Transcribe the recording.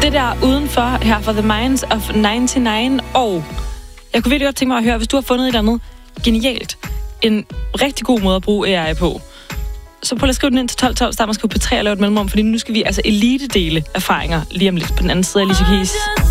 Det der udenfor her for The Minds of 99, og jeg kunne virkelig godt tænke mig at høre, hvis du har fundet et eller andet genialt, en rigtig god måde at bruge AI på, så prøv at skrive den ind til 1212, der man skrive P3 og lave et mellemrum, fordi nu skal vi altså elite dele erfaringer lige om lidt på den anden side af Alicia Keys.